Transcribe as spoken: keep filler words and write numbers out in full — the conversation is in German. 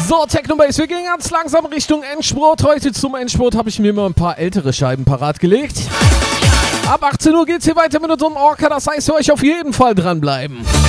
So, Technobase, wir gehen ganz langsam Richtung Endspurt. Heute zum Endspurt habe ich mir mal ein paar ältere Scheiben parat gelegt. Ab achtzehn Uhr geht's hier weiter mit unserem Orca, das heißt für euch auf jeden Fall dranbleiben.